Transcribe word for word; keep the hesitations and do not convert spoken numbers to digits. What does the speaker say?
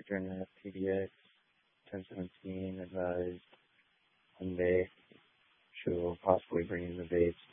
Internet, P D X, ten seventeen advised Hyundai she'll possibly bring in the vapes